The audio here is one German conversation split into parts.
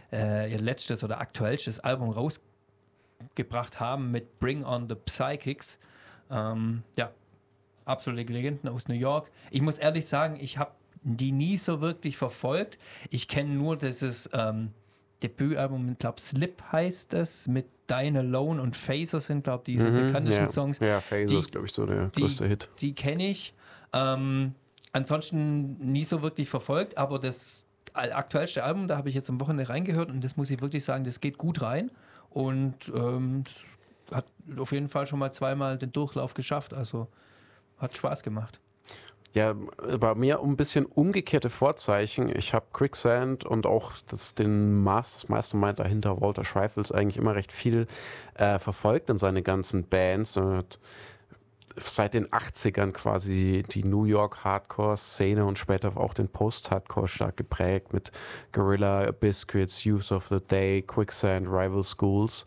ihr letztes oder aktuellstes Album rausgebracht haben mit Bring on the Psychics. Ja, absolute Legenden aus New York. Ich muss ehrlich sagen, ich habe die nie so wirklich verfolgt. Ich kenne nur dieses Debütalbum, ich glaube Slip heißt es, mit Dine Alone und Phaser sind, glaube ich, diese bekanntesten Songs. Ja, Phaser ist, glaube ich, so der größte Hit. Die kenne ich. Ansonsten nie so wirklich verfolgt, aber das aktuellste Album, da habe ich jetzt am Wochenende reingehört und das muss ich wirklich sagen, das geht gut rein und das hat auf jeden Fall schon mal zweimal den Durchlauf geschafft, also hat Spaß gemacht. Ja, bei mir ein bisschen umgekehrte Vorzeichen. Ich habe Quicksand und auch das Mastermind dahinter, Walter Schreifels, eigentlich immer recht viel verfolgt in seine ganzen Bands. Und seit den 80ern quasi die New York Hardcore-Szene und später auch den Post-Hardcore stark geprägt mit Gorilla Biscuits, Youth of the Day, Quicksand, Rival Schools.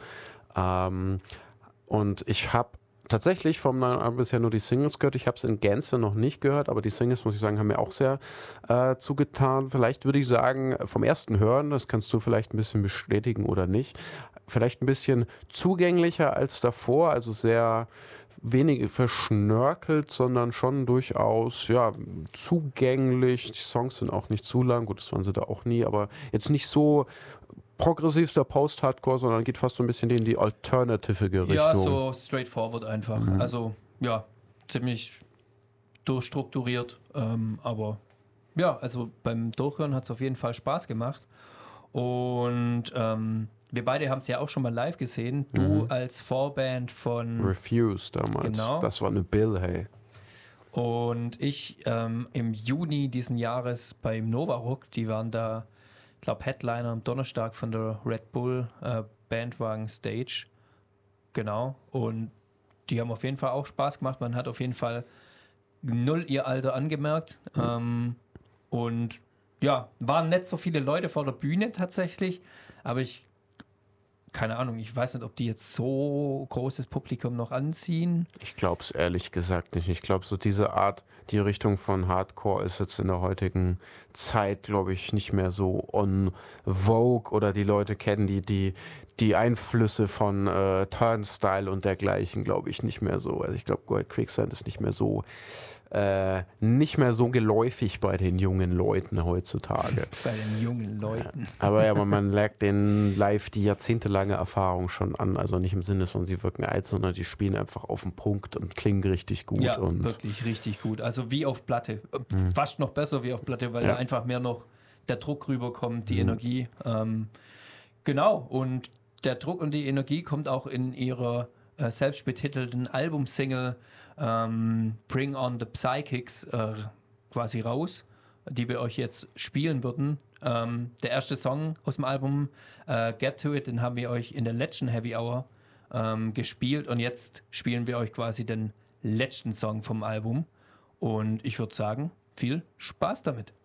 Und ich habe tatsächlich vom Album bisher nur die Singles gehört. Ich habe es in Gänze noch nicht gehört, aber die Singles, muss ich sagen, haben mir auch sehr zugetan. Vielleicht würde ich sagen, vom ersten Hören, das kannst du vielleicht ein bisschen bestätigen oder nicht, vielleicht ein bisschen zugänglicher als davor, also sehr wenig verschnörkelt, sondern schon durchaus zugänglich. Die Songs sind auch nicht zu lang, gut, das waren sie da auch nie, aber jetzt nicht so progressivster Post-Hardcore, sondern geht fast so ein bisschen in die alternative Richtung. Ja, so straightforward einfach. Also ja, ziemlich durchstrukturiert, aber ja, also beim Durchhören hat es auf jeden Fall Spaß gemacht und wir beide haben es ja auch schon mal live gesehen. Du als Vorband von Refuse damals. Genau. Das war eine Bill, hey. Und ich im Juni diesen Jahres beim Nova Rock, die waren da, ich glaube, Headliner am Donnerstag von der Red Bull Bandwagen Stage. Genau. Und die haben auf jeden Fall auch Spaß gemacht. Man hat auf jeden Fall null ihr Alter angemerkt. Und ja, waren nicht so viele Leute vor der Bühne tatsächlich. Aber keine Ahnung, ich weiß nicht, ob die jetzt so großes Publikum noch anziehen. Ich glaube es ehrlich gesagt nicht. Ich glaube, so diese Art, die Richtung von Hardcore ist jetzt in der heutigen Zeit, glaube ich, nicht mehr so on vogue oder die Leute kennen die Einflüsse von Turnstile und dergleichen, glaube ich, nicht mehr so. Also ich glaube, Quicksand ist nicht mehr so geläufig bei den jungen Leuten heutzutage. Bei den jungen Leuten. Ja, aber man merkt denen live die jahrzehntelange Erfahrung schon an. Also nicht im Sinne von, sie wirken alt, sondern die spielen einfach auf den Punkt und klingen richtig gut. Ja, und wirklich richtig gut. Also wie auf Platte. Fast noch besser wie auf Platte, weil da einfach mehr noch der Druck rüberkommt, die Energie. Genau, und der Druck und die Energie kommt auch in ihrer selbstbetitelten Albumsingle Bring on the Psychics quasi raus, die wir euch jetzt spielen würden. Der erste Song aus dem Album, Get To It, den haben wir euch in der letzten Heavy Hour gespielt und jetzt spielen wir euch quasi den letzten Song vom Album und ich würde sagen, viel Spaß damit.